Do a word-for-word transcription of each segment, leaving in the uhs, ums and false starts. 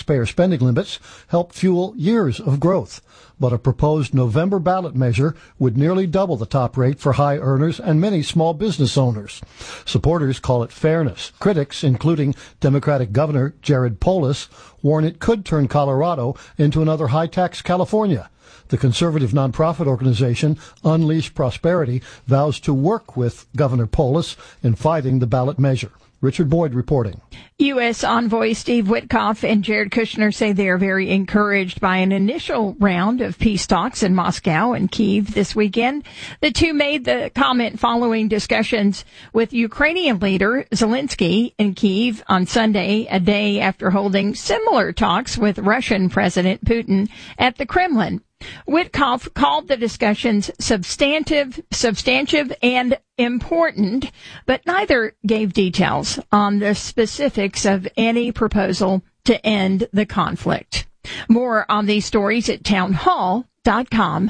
taxpayer spending limits help fuel years of growth. But a proposed November ballot measure would nearly double the top rate for high earners and many small business owners. Supporters call it fairness. Critics, including Democratic Governor Jared Polis, warn it could turn Colorado into another high-tax California. The conservative nonprofit organization Unleash Prosperity vows to work with Governor Polis in fighting the ballot measure. Richard Boyd reporting. U S envoy Steve Witkoff and Jared Kushner say they are very encouraged by an initial round of peace talks in Moscow and Kyiv this weekend. The two made the comment following discussions with Ukrainian leader Zelensky in Kyiv on Sunday, a day after holding similar talks with Russian President Putin at the Kremlin. Witkoff called the discussions substantive, substantive and important, but neither gave details on the specifics of any proposal to end the conflict. More on these stories at townhall dot com.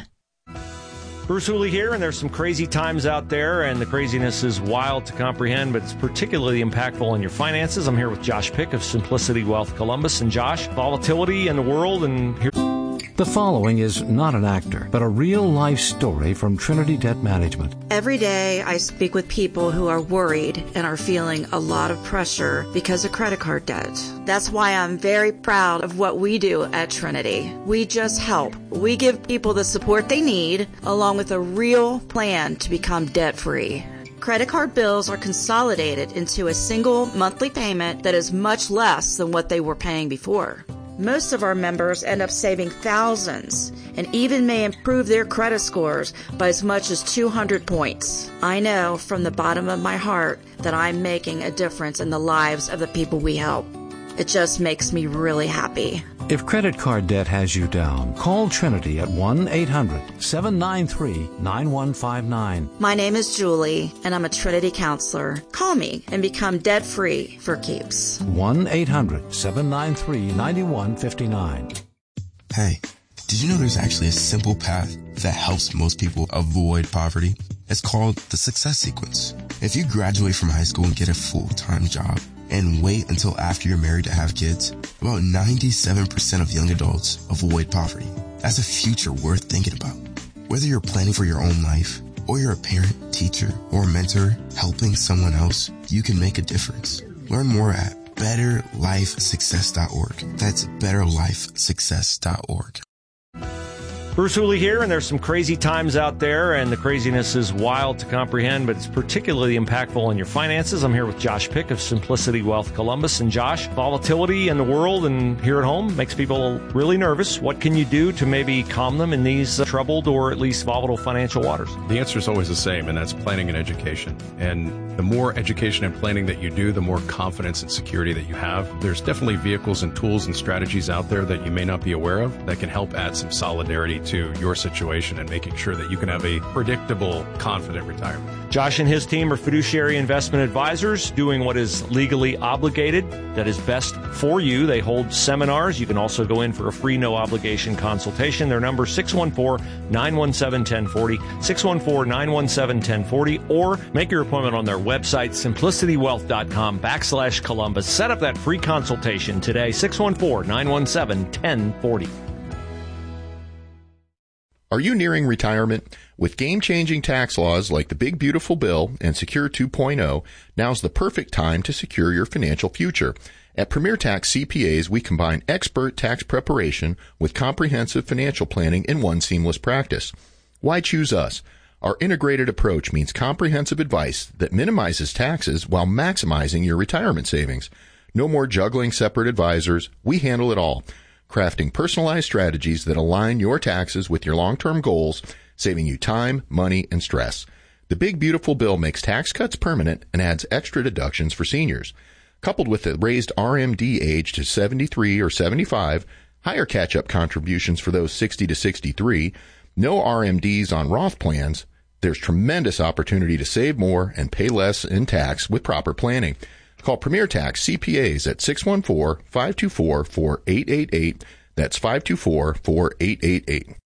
Bruce Hooley here, and there's some crazy times out there, and the craziness is wild to comprehend, but it's particularly impactful on your finances. I'm here with Josh Pick of Simplicity Wealth Columbus. And Josh, volatility in the world, and here... The following is not an actor, but a real-life story from Trinity Debt Management. Every day I speak with people who are worried and are feeling a lot of pressure because of credit card debt. That's why I'm very proud of what we do at Trinity. We just help. We give people the support they need, along with a real plan to become debt-free. Credit card bills are consolidated into a single monthly payment that is much less than what they were paying before. Most of our members end up saving thousands and even may improve their credit scores by as much as two hundred points. I know from the bottom of my heart that I'm making a difference in the lives of the people we help. It just makes me really happy. If credit card debt has you down, call Trinity at one eight hundred seven nine three nine one five nine. My name is Julie, and I'm a Trinity counselor. Call me and become debt-free for keeps. one eight hundred seven nine three nine one five nine. Hey, did you know there's actually a simple path that helps most people avoid poverty? It's called the Success Sequence. If you graduate from high school and get a full-time job, and wait until after you're married to have kids, about ninety-seven percent of young adults avoid poverty. That's a future worth thinking about. Whether you're planning for your own life, or you're a parent, teacher, or mentor helping someone else, you can make a difference. Learn more at better life success dot org. That's better life success dot org. Bruce Hooley here, and there's some crazy times out there, and the craziness is wild to comprehend, but it's particularly impactful on your finances. I'm here with Josh Pick of Simplicity Wealth Columbus. And Josh, volatility in the world and here at home makes people really nervous. What can you do to maybe calm them in these uh, troubled or at least volatile financial waters? The answer is always the same, and that's planning and education. And the more education and planning that you do, the more confidence and security that you have. There's definitely vehicles and tools and strategies out there that you may not be aware of that can help add some solidarity to your situation and making sure that you can have a predictable, confident retirement. Josh and his team are fiduciary investment advisors doing what is legally obligated, that is best for you. They hold seminars. You can also go in for a free, no-obligation consultation. Their number is six one four, nine one seven, one zero four zero, six one four, nine one seven, one zero four zero, or make your appointment on their website, simplicitywealth.com backslash Columbus. Set up that free consultation today, six one four, nine one seven, one zero four zero. Are you nearing retirement? With game-changing tax laws like the Big Beautiful Bill and Secure two point oh, now's the perfect time to secure your financial future. At Premier Tax C P As, we combine expert tax preparation with comprehensive financial planning in one seamless practice. Why choose us? Our integrated approach means comprehensive advice that minimizes taxes while maximizing your retirement savings. No more juggling separate advisors. We handle it all, crafting personalized strategies that align your taxes with your long-term goals, saving you time, money, and stress. The Big Beautiful Bill makes tax cuts permanent and adds extra deductions for seniors. Coupled with the raised R M D age to seventy-three or seventy-five, higher catch-up contributions for those sixty to sixty-three, no R M Ds on Roth plans, there's tremendous opportunity to save more and pay less in tax with proper planning. Call Premier Tax C P As at six one four, five two four, four eight eight eight. That's five two four, four eight eight eight.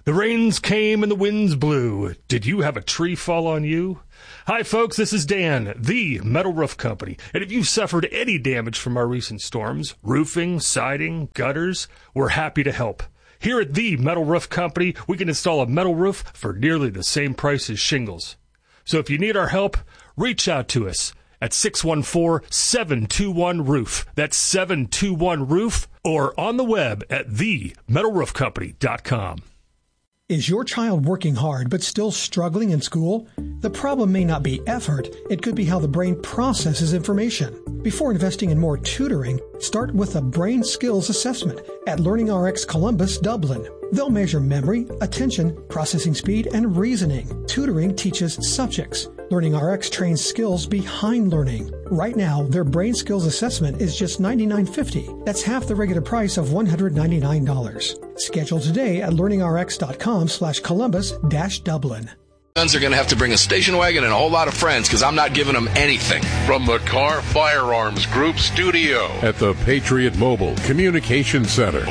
The rains came and the winds blew. Did you have a tree fall on you? Hi, folks, this is Dan, the Metal Roof Company. And if you've suffered any damage from our recent storms, roofing, siding, gutters, we're happy to help. Here at the Metal Roof Company, we can install a metal roof for nearly the same price as shingles. So if you need our help, reach out to us at six one four, seven two one, roof. That's seven two one, roof, or on the web at the metal roof company dot com. Is your child working hard but still struggling in school? The problem may not be effort, it could be how the brain processes information. Before investing in more tutoring, start with a brain skills assessment at LearningRx Columbus, Dublin. They'll measure memory, attention, processing speed, and reasoning. Tutoring teaches subjects. LearningRx trains skills behind learning. Right now, their brain skills assessment is just ninety-nine fifty. That's half the regular price of one hundred ninety-nine dollars. Schedule today at learningrx.com slash Columbus dash Dublin. Guns are going to have to bring a station wagon and a whole lot of friends because I'm not giving them anything. From the Car Firearms Group studio at the Patriot Mobile Communication Center.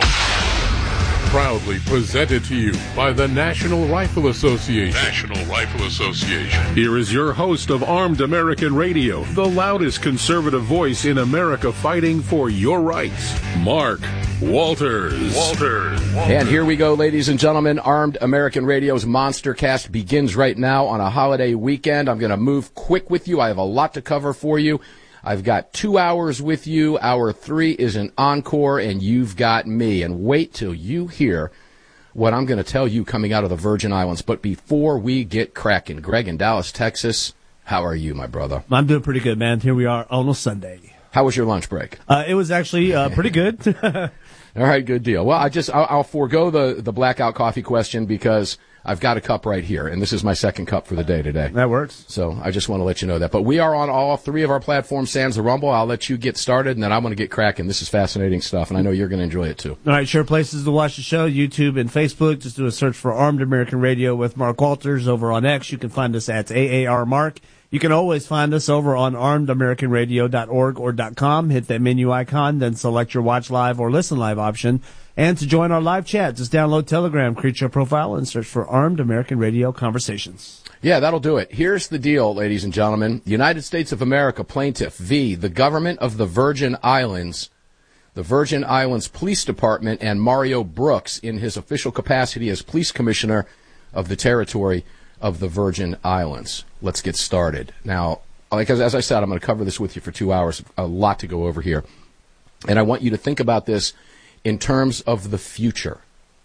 Proudly presented to you by the National Rifle Association. National Rifle Association. Here is your host of Armed American Radio, the loudest conservative voice in America fighting for your rights, Mark Walters. Walters. Walters. And here we go, ladies and gentlemen. Armed American Radio's Monster Cast begins right now on a holiday weekend. I'm going to move quick with you. I have a lot to cover for you. I've got two hours with you. Hour three is an encore, and you've got me. And wait till you hear what I'm going to tell you coming out of the Virgin Islands. But before we get cracking, Greg in Dallas, Texas, how are you, my brother? I'm doing pretty good, man. Here we are on a Sunday. How was your lunch break? Uh, it was actually uh, pretty good. All right, good deal. Well, I just I'll, I'll forego the the blackout coffee question because I've got a cup right here, and this is my second cup for the day today. That works. So I just want to let you know that. But we are on all three of our platforms, sans the Rumble. I'll let you get started, and then I'm going to get cracking. This is fascinating stuff, and I know you're going to enjoy it, too. All right, sure places to watch the show, YouTube and Facebook. Just do a search for Armed American Radio with Mark Walters. Over on X, you can find us at A A R Mark. You can always find us over on armed american radio dot org or .com. Hit that menu icon, then select your watch live or listen live option. And to join our live chat, just download Telegram, create your profile, and search for Armed American Radio Conversations. Yeah, that'll do it. Here's the deal, ladies and gentlemen. The United States of America plaintiff v. the government of the Virgin Islands, the Virgin Islands Police Department, and Mario Brooks in his official capacity as police commissioner of the territory of the Virgin Islands. Let's get started. Now, like as, as I said, I'm going to cover this with you for two hours. A lot to go over here. And I want you to think about this in terms of the future.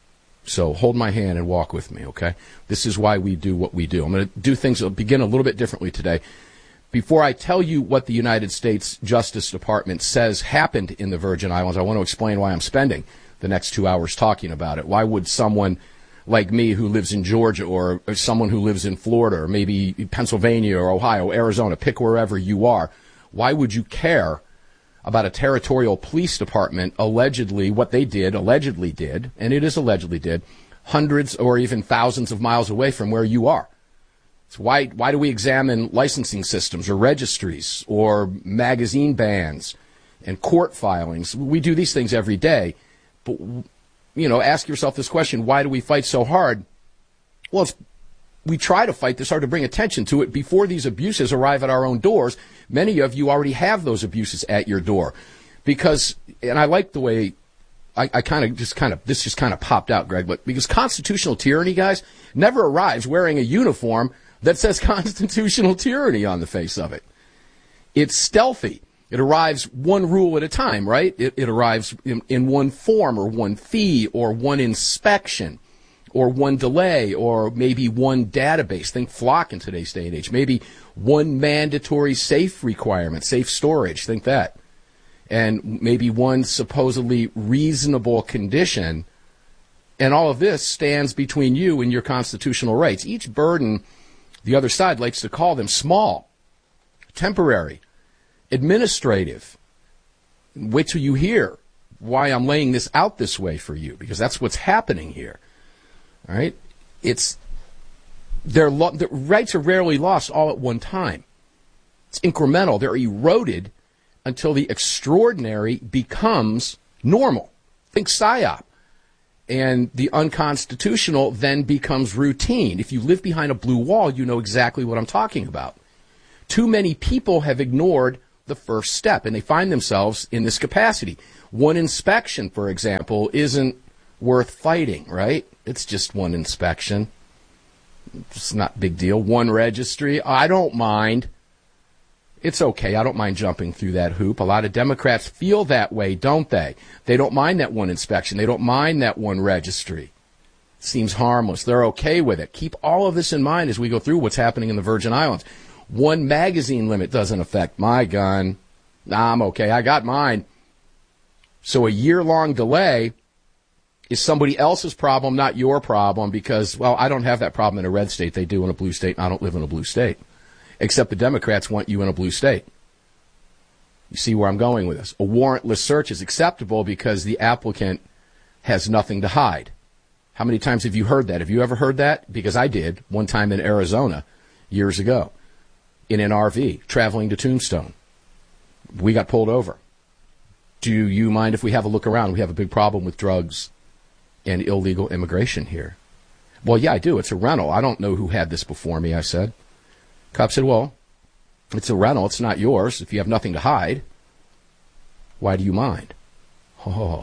So hold my hand and walk with me, okay? This is why we do what we do. I'm going to do things, I'll begin a little bit differently today. Before I tell you what the United States Justice Department says happened in the Virgin Islands, I want to explain why I'm spending the next two hours talking about it. Why would someone like me who lives in Georgia or, or someone who lives in Florida or maybe Pennsylvania or Ohio, Arizona, pick wherever you are, why would you care about a territorial police department allegedly, what they did, allegedly did, and it is allegedly did, hundreds or even thousands of miles away from where you are? So why, why do we examine licensing systems or registries or magazine bans and court filings? We do these things every day. But, you know, ask yourself this question, why do we fight so hard? Well, it's, we try to fight this hard to bring attention to it before these abuses arrive at our own doors. Many of you already have those abuses at your door. Because, and I like the way, I, I kind of just kind of, this just kind of popped out, Greg, but because constitutional tyranny, guys, never arrives wearing a uniform that says constitutional tyranny on the face of it. It's stealthy. It arrives one rule at a time, right? It, it arrives in, in one form or one fee or one inspection or one delay or maybe one database. Think Flock in today's day and age. Maybe one mandatory safe requirement, safe storage. Think that. And maybe one supposedly reasonable condition. And all of this stands between you and your constitutional rights. Each burden, the other side likes to call them small, temporary, administrative. Wait till you hear why I'm laying this out this way for you, because that's what's happening here. All right? It's their lo- the rights are rarely lost all at one time. It's incremental. They're eroded until the extraordinary becomes normal. Think PSYOP. And the unconstitutional then becomes routine. If you live behind a blue wall, you know exactly what I'm talking about. Too many people have ignored the first step, and they find themselves in this capacity. One inspection, for example, isn't worth fighting, right? It's just one inspection. It's not a big deal. One registry, I don't mind. It's okay. I don't mind jumping through that hoop. A lot of Democrats feel that way, don't they? They don't mind that one inspection. They don't mind that one registry. It seems harmless. They're okay with it. Keep all of this in mind as we go through what's happening in the Virgin Islands. One magazine limit doesn't affect my gun. Nah, I'm okay. I got mine. So a year-long delay is somebody else's problem, not your problem, because, well, I don't have that problem in a red state. They do in a blue state, and I don't live in a blue state. Except the Democrats want you in a blue state. You see where I'm going with this. A warrantless search is acceptable because the applicant has nothing to hide. How many times have you heard that? Have you ever heard that? Because I did one time in Arizona years ago in an R V traveling to Tombstone. We got pulled over. Do you mind if we have a look around? We have a big problem with drugs and illegal immigration here. Well, yeah, I do. It's a rental. I don't know who had this before me, I said. Cop said, well, it's a rental. It's not yours. If you have nothing to hide, why do you mind? Oh.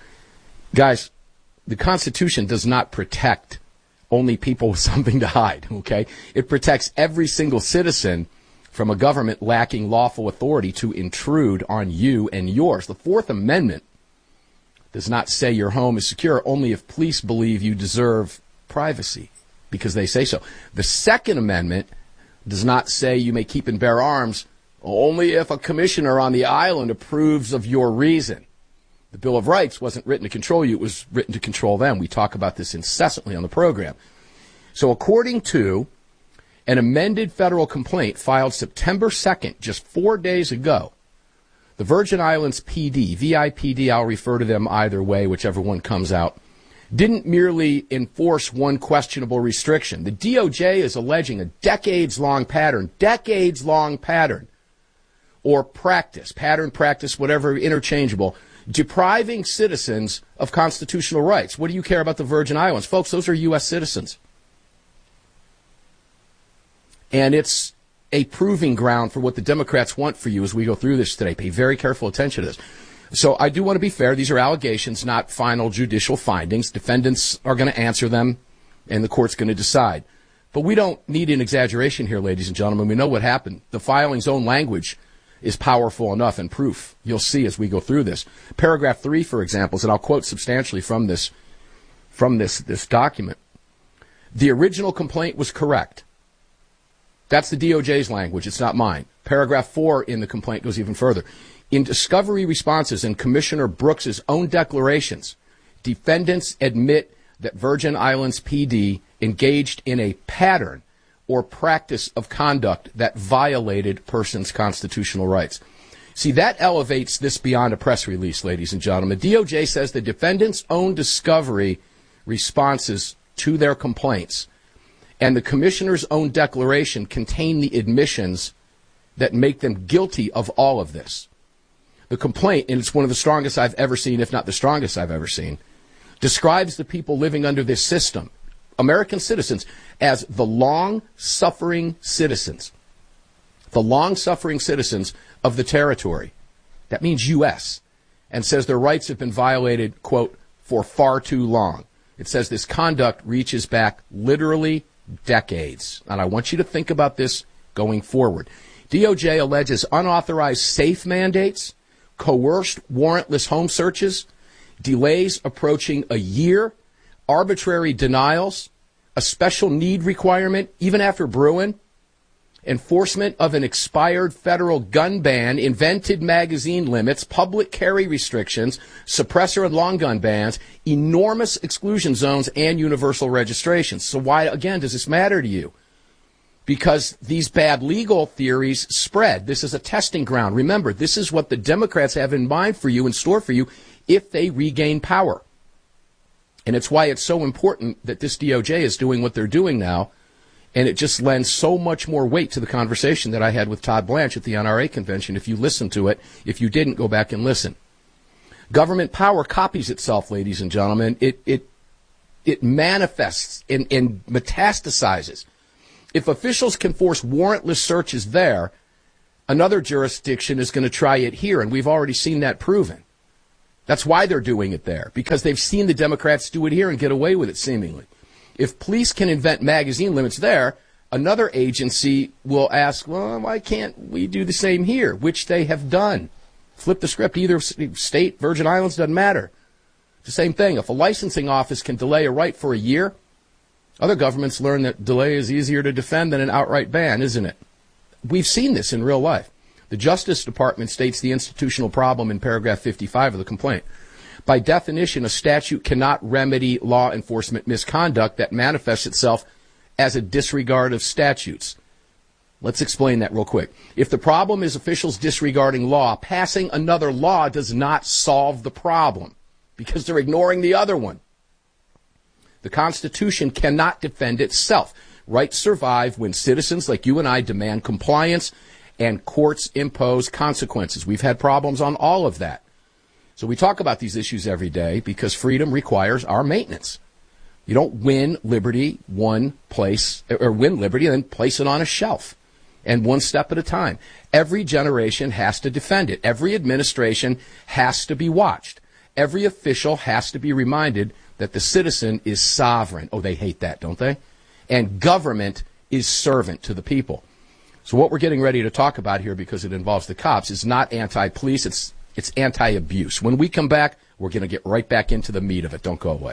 Guys, the Constitution does not protect only people with something to hide, okay? It protects every single citizen from a government lacking lawful authority to intrude on you and yours. The Fourth Amendment does not say your home is secure only if police believe you deserve privacy, because they say so. The Second Amendment does not say you may keep and bear arms only if a commissioner on the island approves of your reason. The Bill of Rights wasn't written to control you. It was written to control them. We talk about this incessantly on the program. So according to an amended federal complaint filed September second, just four days ago, the Virgin Islands P D, V I P D, I'll refer to them either way, whichever one comes out, didn't merely enforce one questionable restriction. The D O J is alleging a decades-long pattern, decades-long pattern, or practice, pattern, practice, whatever, interchangeable, depriving citizens of constitutional rights. What do you care about the Virgin Islands? Folks, those are U S citizens. And it's a proving ground for what the Democrats want for you as we go through this today. Pay very careful attention to this. So I do want to be fair. These are allegations, not final judicial findings. Defendants are going to answer them, and the court's going to decide. But we don't need an exaggeration here, ladies and gentlemen. We know what happened. The filing's own language is powerful enough and proof. You'll see as we go through this. Paragraph three, for example, and I'll quote substantially from this, from this, this document. The original complaint was correct. That's the D O J's language. It's not mine. Paragraph four in the complaint goes even further. In discovery responses in Commissioner Brooks's own declarations, defendants admit that Virgin Islands P D engaged in a pattern or practice of conduct that violated persons' constitutional rights. See, that elevates this beyond a press release, ladies and gentlemen. D O J says the defendants' own discovery responses to their complaints and the commissioner's own declaration contain the admissions that make them guilty of all of this. The complaint, and it's one of the strongest I've ever seen, if not the strongest I've ever seen, describes the people living under this system, American citizens, as the long-suffering citizens. The long-suffering citizens of the territory. That means U S. And says their rights have been violated, quote, for far too long. It says this conduct reaches back literally decades. And I want you to think about this going forward. D O J alleges unauthorized safe mandates, coerced warrantless home searches, delays approaching a year, arbitrary denials, a special need requirement, even after Bruin, enforcement of an expired federal gun ban, invented magazine limits, public carry restrictions, suppressor and long gun bans, enormous exclusion zones, and universal registrations. So why, again, does this matter to you? Because these bad legal theories spread. This is a testing ground. Remember, this is what the Democrats have in mind for you, in store for you, if they regain power. And it's why it's so important that this D O J is doing what they're doing now. And it just lends so much more weight to the conversation that I had with Todd Blanche at the N R A convention. If you listened to it, if you didn't, go back and listen. Government power copies itself, ladies and gentlemen. It, it it manifests and, and metastasizes. If officials can force warrantless searches there, another jurisdiction is going to try it here, and we've already seen that proven. That's why they're doing it there, because they've seen the Democrats do it here and get away with it, seemingly. If police can invent magazine limits there, another agency will ask, well, why can't we do the same here, which they have done. Flip the script. Either state, Virgin Islands, doesn't matter. It's the same thing. If a licensing office can delay a right for a year, other governments learn that delay is easier to defend than an outright ban, isn't it? We've seen this in real life. The Justice Department states the institutional problem in paragraph fifty-five of the complaint. By definition, a statute cannot remedy law enforcement misconduct that manifests itself as a disregard of statutes. Let's explain that real quick. If the problem is officials disregarding law, passing another law does not solve the problem because they're ignoring the other one. The Constitution cannot defend itself. Rights survive when citizens like you and I demand compliance and courts impose consequences. We've had problems on all of that. So we talk about these issues every day because freedom requires our maintenance. You don't win liberty one place, or win liberty and then place it on a shelf, and one step at a time. Every generation has to defend it. Every administration has to be watched. Every official has to be reminded that the citizen is sovereign. Oh, they hate that, don't they? And government is servant to the people. So what we're getting ready to talk about here, because it involves the cops, is not anti-police, it's it's anti-abuse. When we come back, we're going to get right back into the meat of it. Don't go away.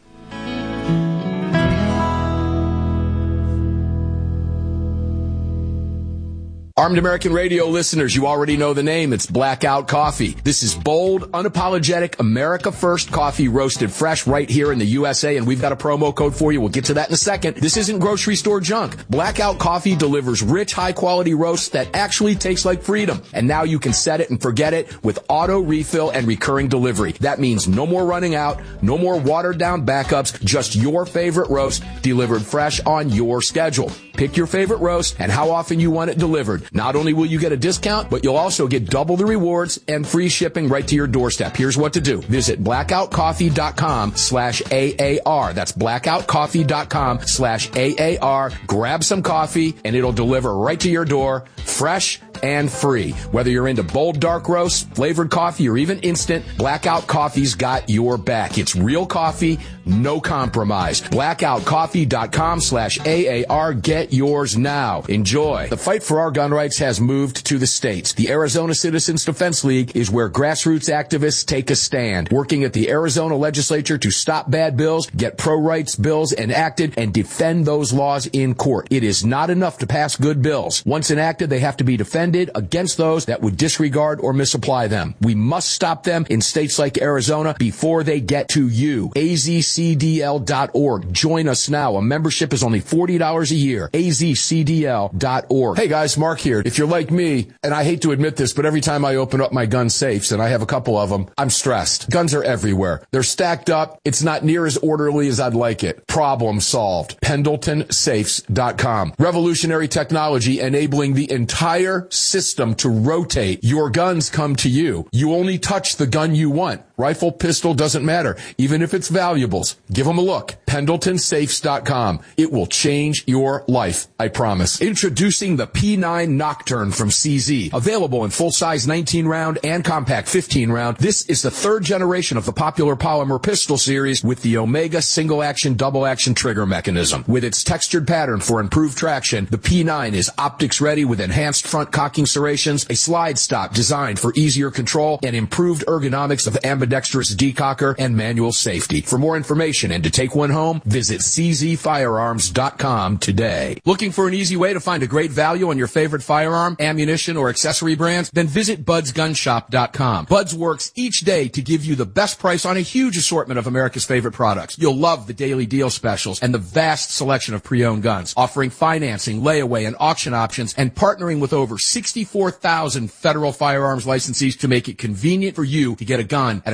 Armed American Radio listeners, you already know the name. It's Blackout Coffee. This is bold, unapologetic, America First coffee roasted fresh right here in the U S A, and we've got a promo code for you. We'll get to that in a second. This isn't grocery store junk. Blackout Coffee delivers rich, high-quality roasts that actually taste like freedom. And now you can set it and forget it with auto refill and recurring delivery. That means no more running out, no more watered-down backups, just your favorite roast delivered fresh on your schedule. Pick your favorite roast and how often you want it delivered. Not only will you get a discount, but you'll also get double the rewards and free shipping right to your doorstep. Here's what to do. Visit blackoutcoffee.com slash AAR. That's blackoutcoffee.com slash AAR. Grab some coffee and it'll deliver right to your door, fresh and free. Whether you're into bold dark roasts, flavored coffee, or even instant, Blackout Coffee's got your back. It's real coffee, no compromise. blackoutcoffee.com slash AAR. Get yours now. Enjoy. The fight for our gun rights has moved to the states. The Arizona Citizens Defense League is where grassroots activists take a stand, working at the Arizona legislature to stop bad bills, get pro-rights bills enacted, and defend those laws in court. It is not enough to pass good bills. Once enacted, they have to be defended against those that would disregard or misapply them. We must stop them in states like Arizona before they get to you. A Z C D L dot org. Join us now. A membership is only forty dollars a year. A Z C D L dot org. Hey guys, Mark here. If you're like me, and I hate to admit this, but every time I open up my gun safes, and I have a couple of them, I'm stressed. Guns are everywhere. They're stacked up. It's not near as orderly as I'd like it. Problem solved. Pendleton Safes dot com. Revolutionary technology enabling the entire system to rotate. Your guns come to you. You only touch the gun you want. Rifle, pistol, doesn't matter. Even if it's valuables. Give them a look. Pendleton Safes dot com. It will change your life. I promise. Introducing the P nine Nocturne from C Z. Available in full-size nineteen round and compact fifteen round. This is the third generation of the popular polymer pistol series with the Omega single-action, double-action trigger mechanism. With its textured pattern for improved traction, the P nine is optics-ready with enhanced front cocking serrations, a slide stop designed for easier control, and improved ergonomics of ambidextrous decocker and manual safety. For more information and to take one home, visit C Z firearms dot com today. Looking for an easy way to find a great value on your favorite firearm, ammunition, or accessory brands? Then visit buds gun shop dot com. Buds works each day to give you the best price on a huge assortment of America's favorite products. You'll love the daily deal specials and the vast selection of pre-owned guns, offering financing, layaway, and auction options, and partnering with over sixty-four thousand federal firearms licensees to make it convenient for you to get a gun at a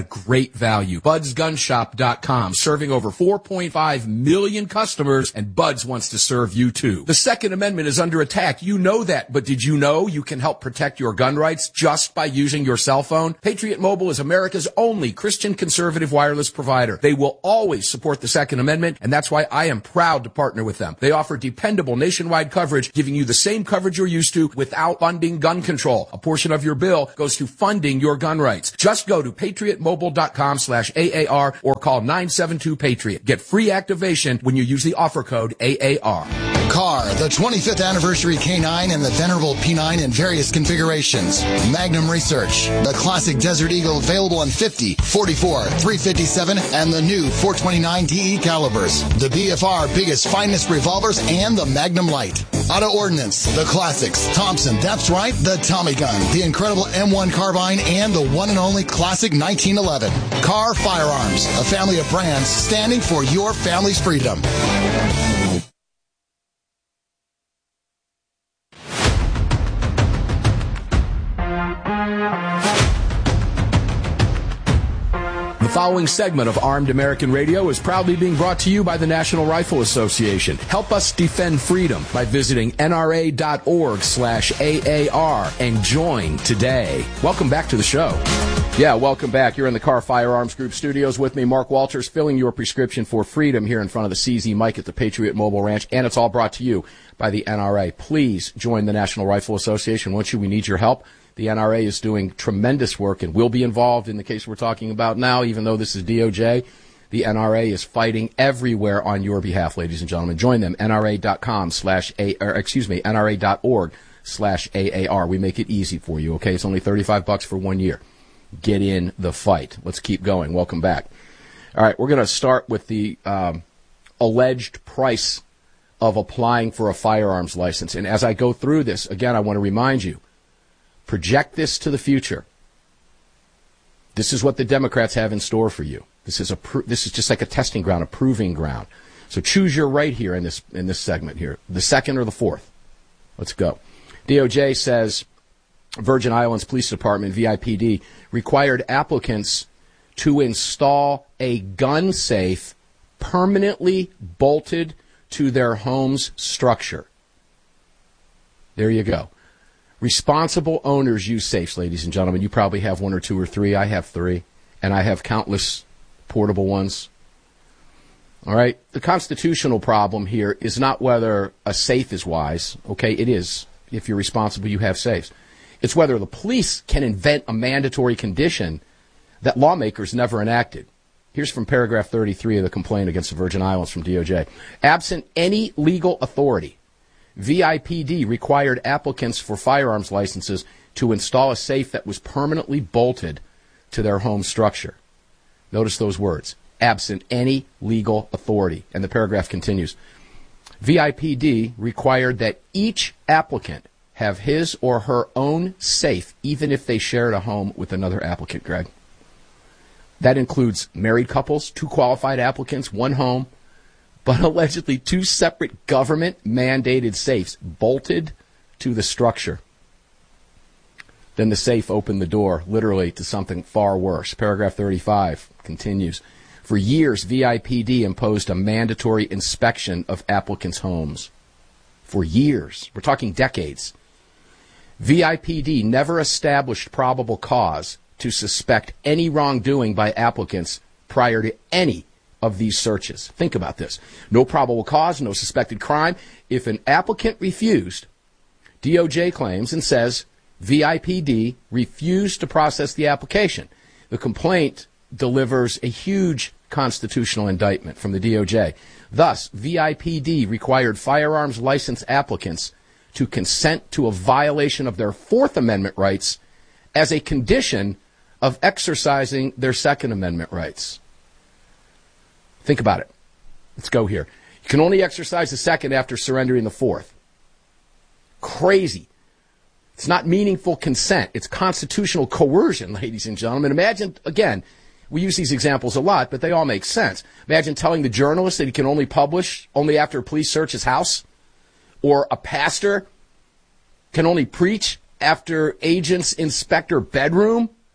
great value. Buds Gun Shop dot com, serving over four point five million customers, and Buds wants to serve you too. The Second Amendment is under attack. You know that, but did you know you can help protect your gun rights just by using your cell phone? Patriot Mobile is America's only Christian conservative wireless provider. They will always support the Second Amendment, and that's why I am proud to partner with them. They offer dependable nationwide coverage, giving you the same coverage you're used to without funding gun control. A portion of your bill goes to funding your gun rights. Just go to patriot mobile dot com slash A A R or call nine seven two Patriot. Get free activation when you use the offer code A A R. Car, the twenty-fifth anniversary K nine and the venerable P nine in various configurations. Magnum Research, the classic Desert Eagle available in fifty, forty-four, three fifty-seven, and the new four twenty-nine D E calibers. The B F R biggest, finest revolvers and the Magnum Light. Auto Ordnance, the classics. Thompson, that's right, the Tommy gun, the incredible M one carbine, and the one and only classic nineteen eleven. Car Firearms, a family of brands standing for your family's freedom. The following segment of Armed American Radio is proudly being brought to you by the National Rifle Association. Help us defend freedom by visiting N R A dot org slash A A R and join today. Welcome back to the show. Yeah, welcome back. You're in the Car Firearms Group studios with me, Mark Walters, filling your prescription for freedom here in front of the C Z Mike at the Patriot Mobile Ranch, and it's all brought to you by the N R A. Please join the National Rifle Association. Won't you? We need your help. The N R A is doing tremendous work and will be involved in the case we're talking about now, even though this is D O J. The N R A is fighting everywhere on your behalf, ladies and gentlemen. Join them, N R A dot com slash A, or excuse me, N R A dot org slash A A R. We make it easy for you, okay? It's only thirty-five bucks for one year. Get in the fight. Let's keep going. Welcome back. All right, we're going to start with the um, alleged price of applying for a firearms license. And as I go through this, again, I want to remind you, project this to the future. This is what the Democrats have in store for you. This is a pro- this is just like a testing ground, a proving ground. So choose your right here in this in this segment here, the second or the fourth. Let's go. D O J says Virgin Islands Police Department, V I P D, required applicants to install a gun safe permanently bolted to their home's structure. There you go. Responsible owners use safes, ladies and gentlemen. You probably have one or two or three. I have three, and I have countless portable ones. All right? The constitutional problem here is not whether a safe is wise. Okay, it is. If you're responsible, you have safes. It's whether the police can invent a mandatory condition that lawmakers never enacted. Here's from paragraph thirty-three of the complaint against the Virgin Islands from D O J. Absent any legal authority, V I P D required applicants for firearms licenses to install a safe that was permanently bolted to their home structure. Notice those words, absent any legal authority. And the paragraph continues. V I P D required that each applicant have his or her own safe, even if they shared a home with another applicant, Greg. That includes married couples, two qualified applicants, one home, but allegedly two separate government-mandated safes bolted to the structure. Then the safe opened the door, literally, to something far worse. Paragraph thirty-five continues. For years, V I P D imposed a mandatory inspection of applicants' homes. For years. We're talking decades. V I P D never established probable cause to suspect any wrongdoing by applicants prior to any of these searches. Think about this. No probable cause, no suspected crime. If an applicant refused, D O J claims and says V I P D refused to process the application. The complaint delivers a huge constitutional indictment from the D O J. Thus, V I P D required firearms license applicants to consent to a violation of their Fourth Amendment rights as a condition of exercising their Second Amendment rights. Think about it. Let's go here. You can only exercise the Second after surrendering the Fourth. Crazy. It's not meaningful consent. It's constitutional coercion, ladies and gentlemen. Imagine, again, we use these examples a lot, but they all make sense. Imagine telling the journalist that he can only publish only after a police search his house, or a pastor can only preach after agents inspect her bedroom,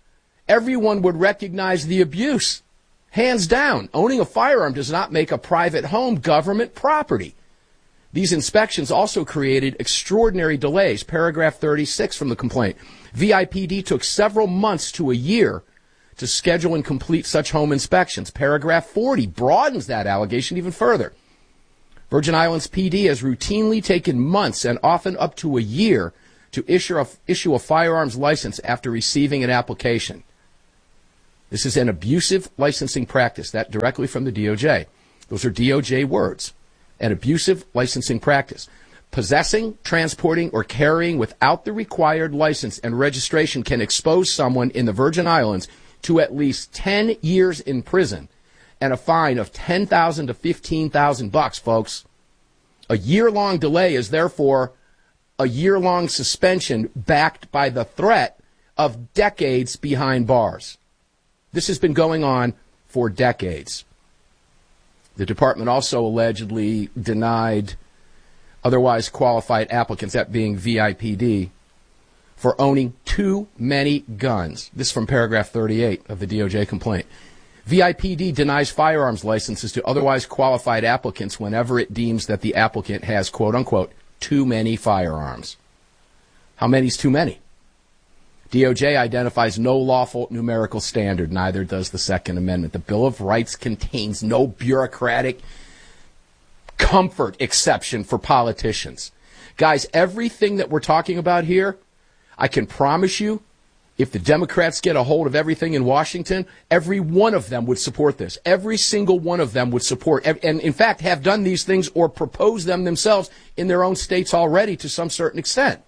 everyone would recognize the abuse. Hands down, owning a firearm does not make a private home government property. These inspections also created extraordinary delays. Paragraph thirty-six from the complaint. V I P D took several months to a year to schedule and complete such home inspections. Paragraph forty broadens that allegation even further. Virgin Islands P D has routinely taken months and often up to a year to issue a, issue a firearms license after receiving an application. This is an abusive licensing practice. That directly from the D O J. Those are D O J words. An abusive licensing practice. Possessing, transporting, or carrying without the required license and registration can expose someone in the Virgin Islands to at least ten years in prison and a fine of ten thousand to fifteen thousand bucks, folks. A year-long delay is therefore a year-long suspension backed by the threat of decades behind bars. This has been going on for decades. The department also allegedly denied otherwise qualified applicants, that being V I P D, for owning too many guns. This is from paragraph thirty-eight of the D O J complaint. V I P D denies firearms licenses to otherwise qualified applicants whenever it deems that the applicant has, quote unquote, too many firearms. How many is too many? D O J identifies no lawful numerical standard, neither does the Second Amendment. The Bill of Rights contains no bureaucratic comfort exception for politicians. Guys, everything that we're talking about here, I can promise you, if the Democrats get a hold of everything in Washington, every one of them would support this. Every single one of them would support, and in fact have done these things or propose them themselves in their own states already to some certain extent.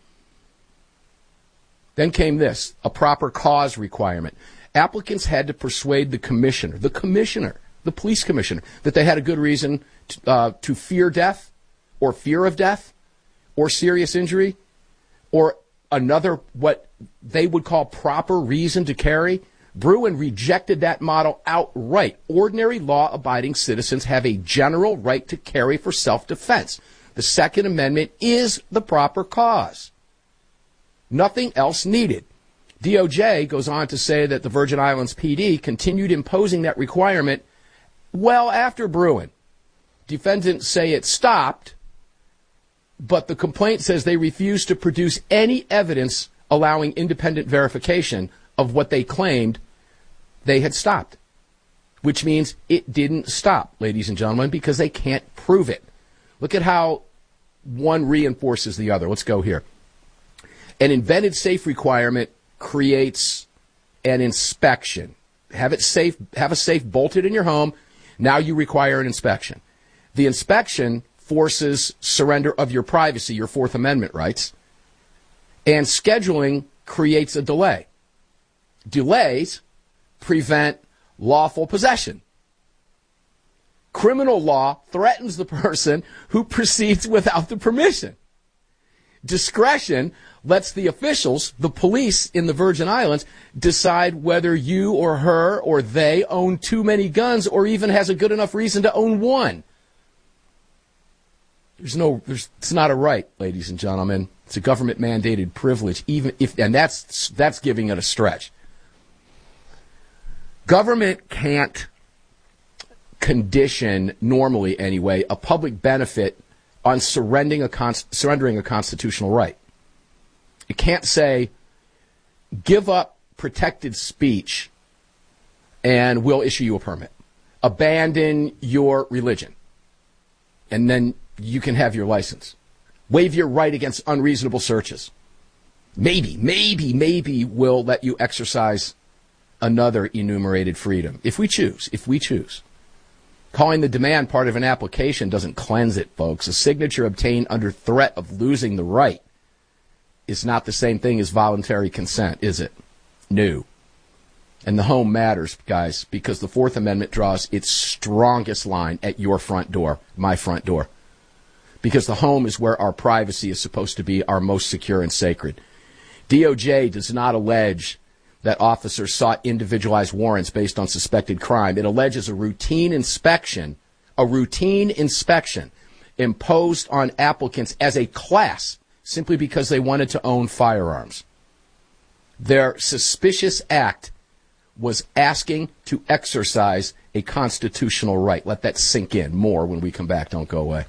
Then came this, a proper cause requirement. Applicants had to persuade the commissioner, the commissioner, the police commissioner, that they had a good reason to, uh, to fear death or fear of death or serious injury or another what they would call proper reason to carry. Bruen rejected that model outright. Ordinary law-abiding citizens have a general right to carry for self-defense. The Second Amendment is the proper cause. Nothing else needed. D O J goes on to say that the Virgin Islands P D continued imposing that requirement well after Bruen. Defendants say it stopped, but the complaint says they refused to produce any evidence allowing independent verification of what they claimed they had stopped, which means it didn't stop, ladies and gentlemen, because they can't prove it. Look at how one reinforces the other. Let's go here. An invented safe requirement creates an inspection. Have it safe, have a safe bolted in your home. Now you require an inspection. The inspection forces surrender of your privacy, your Fourth Amendment rights. And scheduling creates a delay. Delays prevent lawful possession. Criminal law threatens the person who proceeds without the permission. Discretion lets the officials, the police in the Virgin Islands, decide whether you or her or they own too many guns or even has a good enough reason to own one. There's no, there's, it's not a right, ladies and gentlemen. It's a government mandated privilege, even if, and that's, that's giving it a stretch. Government can't condition, normally anyway, a public benefit on surrendering a, con- surrendering a constitutional right. It can't say, give up protected speech and we'll issue you a permit. Abandon your religion and then you can have your license. Waive your right against unreasonable searches. Maybe, maybe, maybe we'll let you exercise another enumerated freedom. If we choose, if we choose. Calling the demand part of an application doesn't cleanse it, folks. A signature obtained under threat of losing the right is not the same thing as voluntary consent, is it? No. And the home matters, guys, because the Fourth Amendment draws its strongest line at your front door, my front door. Because the home is where our privacy is supposed to be our most secure and sacred. D O J does not allege that officers sought individualized warrants based on suspected crime. It alleges a routine inspection, a routine inspection imposed on applicants as a class simply because they wanted to own firearms. Their suspicious act was asking to exercise a constitutional right. Let that sink in more when we come back. Don't go away.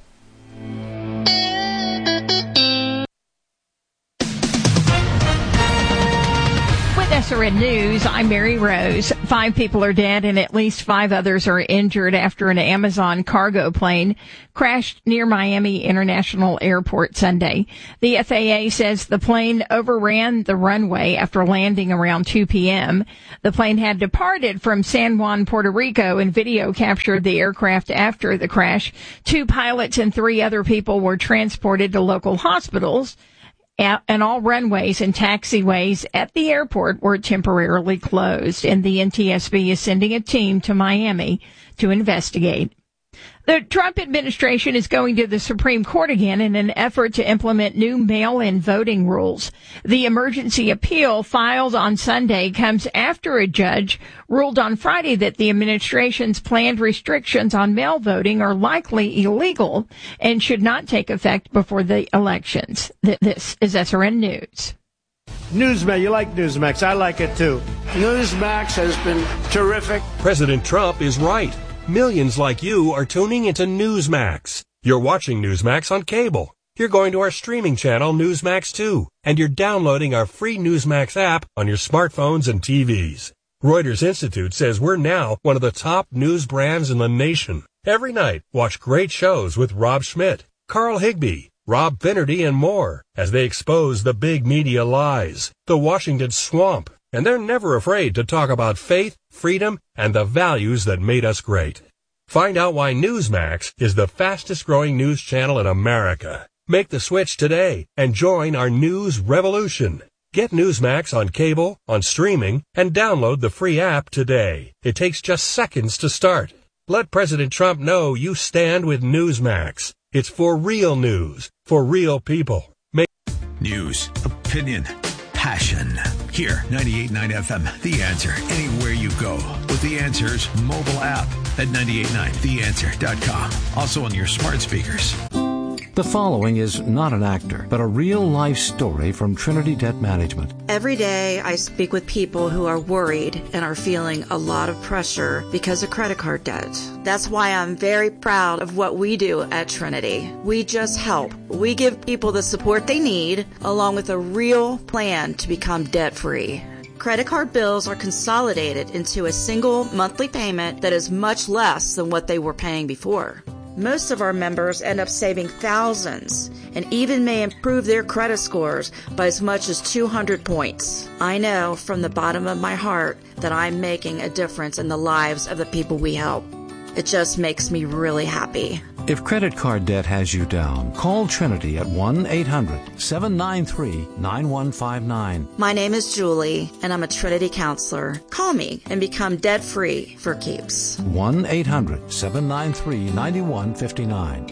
S R N News, I'm Mary Rose. Five people are dead and at least five others are injured after an Amazon cargo plane crashed near Miami International Airport Sunday. The F A A says the plane overran the runway after landing around two p.m. The plane had departed from San Juan, Puerto Rico, and video captured the aircraft after the crash. Two pilots and three other people were transported to local hospitals, and all runways and taxiways at the airport were temporarily closed, and the N T S B is sending a team to Miami to investigate. The Trump administration is going to the Supreme Court again in an effort to implement new mail-in voting rules. The emergency appeal filed on Sunday comes after a judge ruled on Friday that the administration's planned restrictions on mail voting are likely illegal and should not take effect before the elections. This is S R N News. Newsmax, you like Newsmax. I like it too. Newsmax has been terrific. President Trump is right. Millions like you are tuning into Newsmax. You're watching Newsmax on cable. You're going to our streaming channel, Newsmax two, and you're downloading our free Newsmax app on your smartphones and T Vs. Reuters Institute says we're now one of the top news brands in the nation. Every night, watch great shows with Rob Schmidt, Carl Higbie, Rob Finnerty, and more as they expose the big media lies, the Washington swamp, and they're never afraid to talk about faith, freedom, and the values that made us great. Find out why Newsmax is the fastest growing news channel in America. Make the switch today and join our news revolution. Get Newsmax on cable, on streaming, and download the free app today. It takes just seconds to start. Let President Trump know you stand with Newsmax. It's for real news, for real people. Make news, opinion, passion. Here, ninety-eight point nine F M, The Answer, anywhere you go. With The Answer's mobile app at ninety-eight point nine the answer dot com. Also on your smart speakers. The following is not an actor, but a real-life story from Trinity Debt Management. Every day I speak with people who are worried and are feeling a lot of pressure because of credit card debt. That's why I'm very proud of what we do at Trinity. We just help. We give people the support they need, along with a real plan to become debt-free. Credit card bills are consolidated into a single monthly payment that is much less than what they were paying before. Most of our members end up saving thousands and even may improve their credit scores by as much as two hundred points. I know from the bottom of my heart that I'm making a difference in the lives of the people we help. It just makes me really happy. If credit card debt has you down, call Trinity at one eight hundred seven nine three nine one five nine. My name is Julie, and I'm a Trinity counselor. Call me and become debt-free for keeps. one eight hundred seven nine three nine one five nine.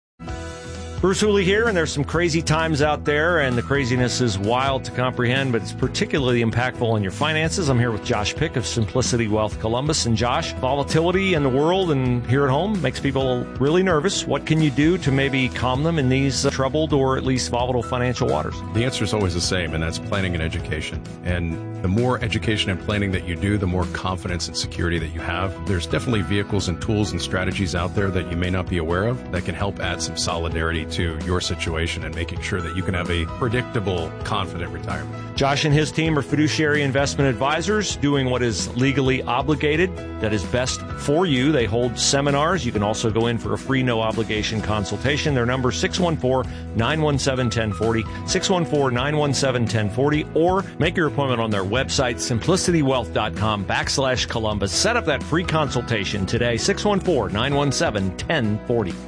Bruce Hooley here, and there's some crazy times out there, and the craziness is wild to comprehend, but it's particularly impactful on your finances. I'm here with Josh Pick of Simplicity Wealth Columbus. And Josh, volatility in the world and here at home makes people really nervous. What can you do to maybe calm them in these uh, troubled or at least volatile financial waters? The answer is always the same, and that's planning and education. And the more education and planning that you do, the more confidence and security that you have. There's definitely vehicles and tools and strategies out there that you may not be aware of that can help add some solidarity to your situation and making sure that you can have a predictable, confident retirement. Josh and his team are fiduciary investment advisors doing what is legally obligated, that is best for you. They hold seminars. You can also go in for a free no-obligation consultation. Their number is six one four nine one seven one zero four zero, six one four nine one seven one zero four zero, or make your appointment on their website, simplicitywealth.com backslash Columbus. Set up that free consultation today, six one four nine one seven one zero four zero.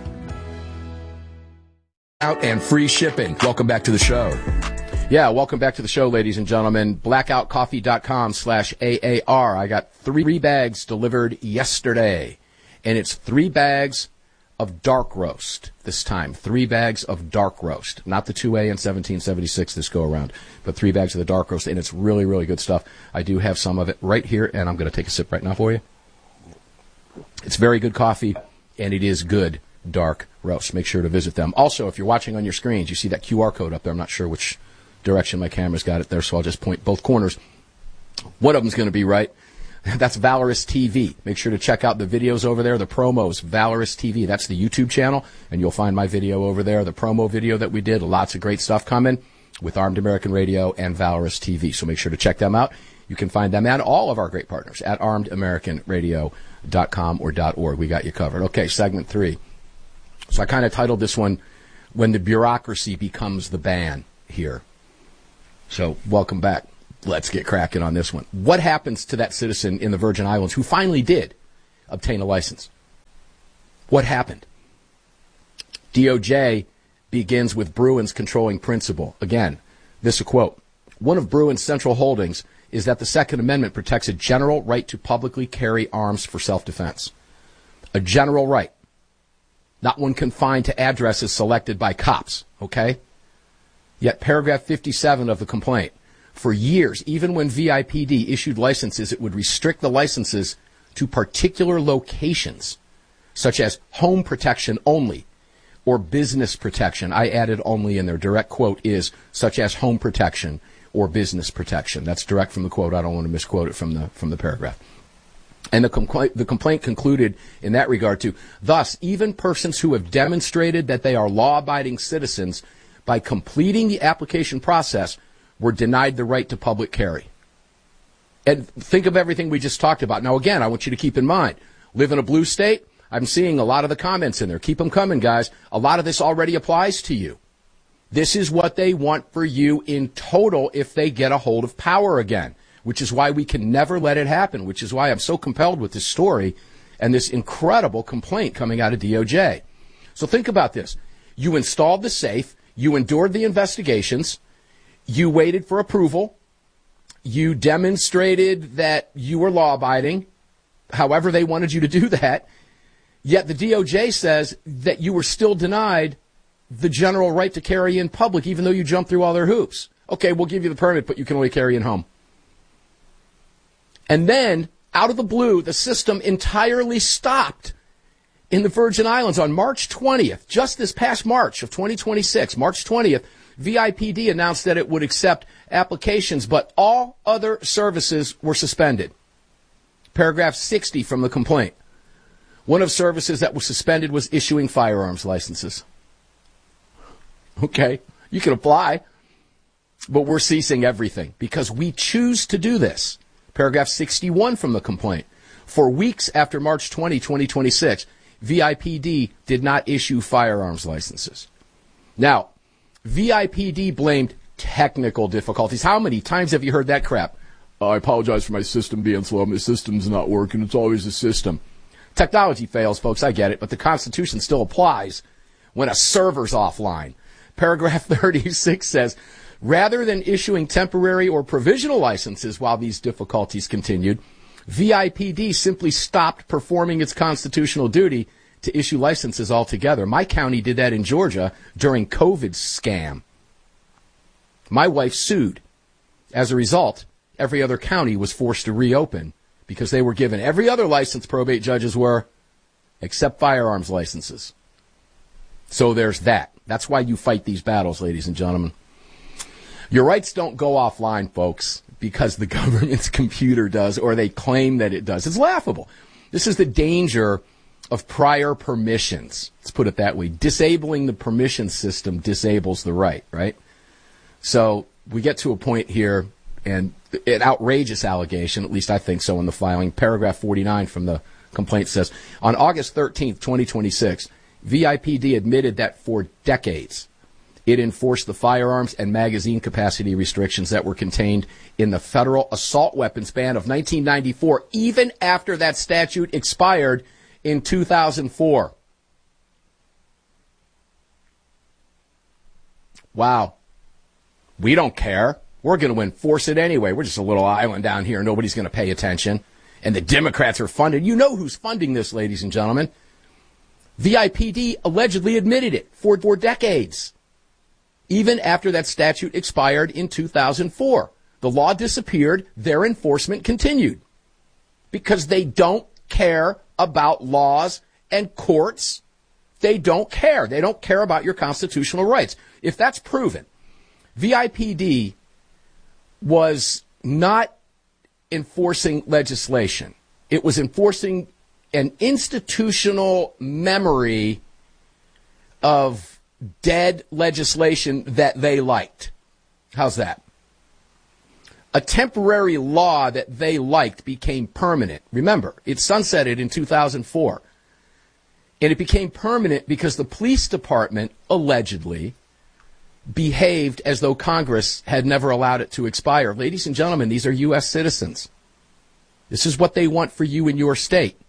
Out and free shipping. Welcome back to the show. Yeah, welcome back to the show, ladies and gentlemen. blackoutcoffee.com slash AAR. I got three bags delivered yesterday, and it's three bags of dark roast this time. Three bags of dark roast. Not the two A and seventeen seventy-six this go around, but three bags of the dark roast, and it's really, really good stuff. I do have some of it right here, and I'm going to take a sip right now for you. It's very good coffee, and it is good dark roast. Make sure to visit them. Also, if you're watching on your screens, you see that Q R code up there. I'm not sure which direction my camera's got it there, so I'll just point both corners. One of them's going to be right. That's Valorous T V. Make sure to check out the videos over there, the promos, Valorous T V. That's the YouTube channel, and you'll find my video over there, the promo video that we did. Lots of great stuff coming with Armed American Radio and Valorous T V. So make sure to check them out. You can find them and all of our great partners at armed american radio dot com or .org. We got you covered. Okay, segment three. So I kind of titled this one, When the Bureaucracy Becomes the Ban here. So welcome back. Let's get cracking on this one. What happens to that citizen in the Virgin Islands who finally did obtain a license? What happened? D O J begins with Bruin's controlling principle. Again, this a quote. One of Bruin's central holdings is that the Second Amendment protects a general right to publicly carry arms for self-defense. A general right. Not one confined to addresses selected by cops, okay? Yet paragraph fifty-seven of the complaint, for years, even when V I P D issued licenses, it would restrict the licenses to particular locations, such as home protection only or business protection. I added only in there. Direct quote is such as home protection or business protection. That's direct from the quote. I don't want to misquote it from the from the paragraph. And the complaint, the complaint concluded in that regard too. Thus, even persons who have demonstrated that they are law-abiding citizens by completing the application process were denied the right to public carry. And think of everything we just talked about. Now, again, I want you to keep in mind, live in a blue state. I'm seeing a lot of the comments in there. Keep them coming, guys. A lot of this already applies to you. This is what they want for you in total if they get a hold of power again, which is why we can never let it happen, which is why I'm so compelled with this story and this incredible complaint coming out of D O J. So think about this. You installed the safe. You endured the investigations. You waited for approval. You demonstrated that you were law-abiding, however they wanted you to do that. Yet the D O J says that you were still denied the general right to carry in public, even though you jumped through all their hoops. Okay, we'll give you the permit, but you can only carry in home. And then, out of the blue, the system entirely stopped in the Virgin Islands on March twentieth, just this past March of twenty twenty-six, March twentieth. V I P D announced that it would accept applications, but all other services were suspended. Paragraph sixty from the complaint. One of services that was suspended was issuing firearms licenses. Okay, you can apply, but we're ceasing everything because we choose to do this. Paragraph sixty-one from the complaint. For weeks after March twentieth, twenty twenty-six, V I P D did not issue firearms licenses. Now, V I P D blamed technical difficulties. How many times have you heard that crap? Oh, I apologize for my system being slow. My system's not working. It's always the system. Technology fails, folks. I get it. But the Constitution still applies when a server's offline. Paragraph thirty-six says, rather than issuing temporary or provisional licenses while these difficulties continued, V I P D simply stopped performing its constitutional duty to issue licenses altogether. My county did that in Georgia during COVID scam. My wife sued. As a result, every other county was forced to reopen because they were given every other license probate judges were, except firearms licenses. So there's that. That's why you fight these battles, ladies and gentlemen. Your rights don't go offline, folks, because the government's computer does, or they claim that it does. It's laughable. This is the danger of prior permissions. Let's put it that way. Disabling the permission system disables the right, right? So we get to a point here, and an outrageous allegation, at least I think so in the filing. Paragraph forty-nine from the complaint says, on August thirteenth, twenty twenty-six, V I P D admitted that for decades it enforced the firearms and magazine capacity restrictions that were contained in the federal assault weapons ban of nineteen ninety-four, even after that statute expired in two thousand four. Wow. We don't care. We're going to enforce it anyway. We're just a little island down here. Nobody's going to pay attention. And the Democrats are funded. You know who's funding this, ladies and gentlemen. V I P D allegedly admitted it for, for decades. Even after that statute expired in two thousand four. The law disappeared. Their enforcement continued. Because they don't care about laws and courts. They don't care. They don't care about your constitutional rights. If that's proven, V I P D was not enforcing legislation. It was enforcing an institutional memory of dead legislation that they liked. How's that? A temporary law that they liked became permanent. Remember, it sunsetted in two thousand four. And it became permanent because the police department allegedly behaved as though Congress had never allowed it to expire. Ladies and gentlemen, these are U S citizens. This is what they want for you in your state.